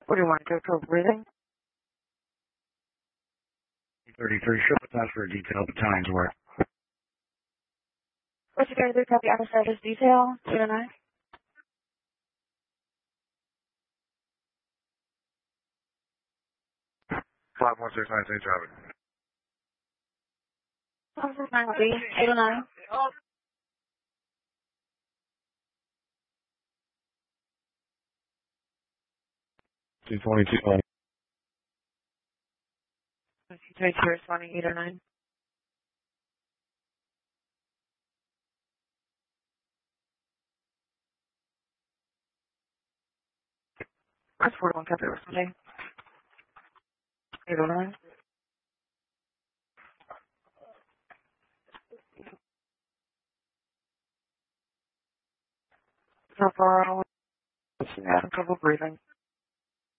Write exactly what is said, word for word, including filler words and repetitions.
What do you want to go for breathing? thirty-three, show us for a detail, but time's worth. What's your third copy officer status detail? two to nine. five one six nine, same traffic. one six nine three, eight to nine. two twenty-two, twenty. twenty-two responding eight to nine. That's four to one copy responding. eight to nine. So far, I'm having trouble breathing.